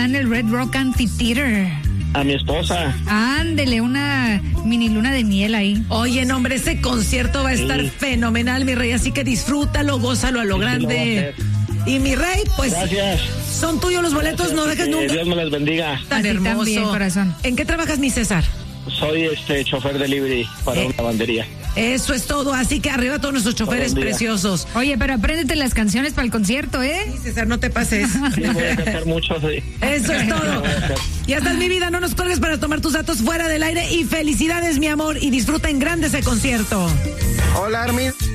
Maná en el Red Rock Amphitheater? A mi esposa. Ándele, una mini luna de miel ahí. Oye, no, hombre, ese concierto va a estar fenomenal, mi rey, así que disfrútalo, gózalo a lo grande. Y mi rey, pues, gracias. Son tuyos los boletos, Gracias, no dejes nunca. Dios me los bendiga. Tan hermoso. También, corazón. ¿En qué trabajas, mi César? Soy chofer delivery para una lavandería. Eso es todo, así que arriba todos nuestros choferes preciosos. Oye, pero apréndete las canciones para el concierto, ¿eh? Sí, César, no te pases. Sí, voy a cantar mucho, sí. Eso es todo. Ya estás, mi vida, no nos cuelgues para tomar tus datos fuera del aire y felicidades, mi amor, y disfruta en grande ese concierto. Hola, Armin.